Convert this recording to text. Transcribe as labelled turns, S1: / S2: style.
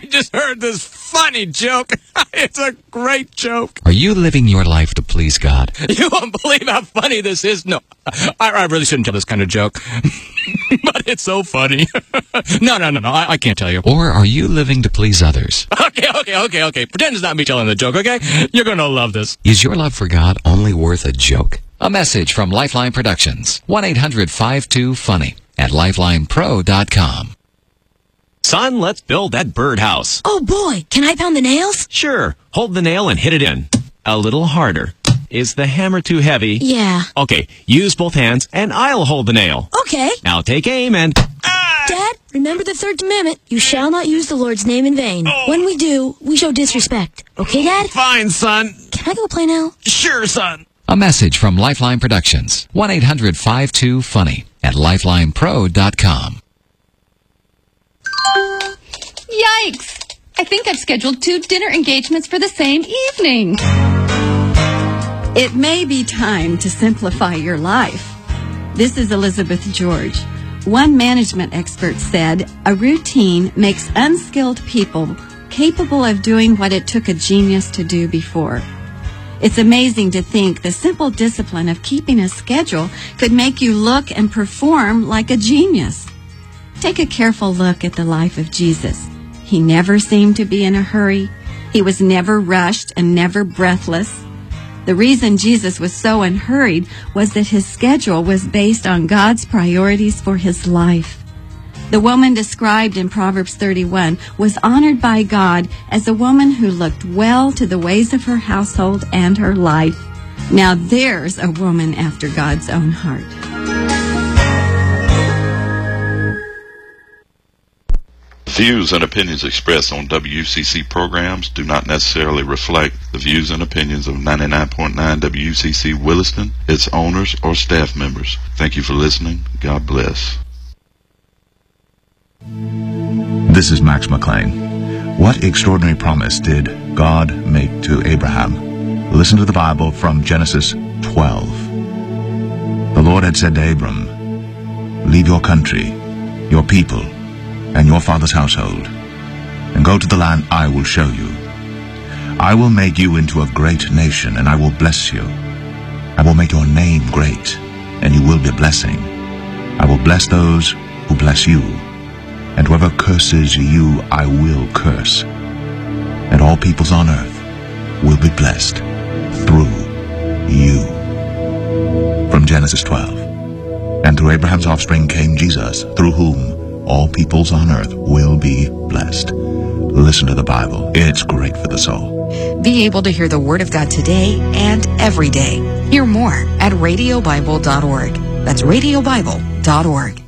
S1: just heard this funny joke. It's a great joke.
S2: Are you living your life to please God?
S1: You won't believe how funny this is. No, I really shouldn't tell this kind of joke. But it's so funny. No, I can't tell you.
S2: Or are you living to please others?
S1: Okay. Pretend it's not me telling the joke, okay? You're gonna love this.
S2: Is your love for God only worth a joke? A message from Lifeline Productions. 1-800-52-FUNNY at lifelinepro.com.
S1: Son, let's build that birdhouse.
S3: Oh boy, can I pound the nails?
S1: Sure. Hold the nail and hit it in. A little harder. Is the hammer too heavy?
S3: Yeah.
S1: Okay, use both hands and I'll hold the nail.
S3: Okay.
S1: Now take aim and...
S3: Dad, remember the third commandment. You shall not use the Lord's name in vain.
S1: Oh.
S3: When we do, we show disrespect. Okay, Dad?
S1: Fine, son.
S3: Can I go play now?
S1: Sure, son.
S2: A message from Lifeline Productions. 1-800-52-FUNNY at lifelinepro.com.
S4: Yikes! I think I've scheduled 2 dinner engagements for the same evening.
S5: It may be time to simplify your life. This is Elizabeth George. One management expert said, a routine makes unskilled people capable of doing what it took a genius to do before. It's amazing to think the simple discipline of keeping a schedule could make you look and perform like a genius. Take a careful look at the life of Jesus. He never seemed to be in a hurry. He was never rushed and never breathless. The reason Jesus was so unhurried was that his schedule was based on God's priorities for his life. The woman described in Proverbs 31 was honored by God as a woman who looked well to the ways of her household and her life. Now there's a woman after God's own heart.
S6: Views and opinions expressed on WCC programs do not necessarily reflect the views and opinions of 99.9 WCC Williston, its owners, or staff members. Thank you for listening. God bless.
S7: This is Max McLean. What extraordinary promise did God make to Abraham? Listen to the Bible from Genesis 12. The Lord had said to Abram, leave your country, your people, and your father's household, and go to the land I will show you. I will make you into a great nation, and I will bless you. I will make your name great, and you will be a blessing. I will bless those who bless you, and whoever curses you I will curse. And all peoples on earth will be blessed through you. From Genesis 12. And through Abraham's offspring came Jesus, through whom all peoples on earth will be blessed. Listen to the Bible. It's great for the soul.
S8: Be able to hear the Word of God today and every day. Hear more at radiobible.org. That's radiobible.org.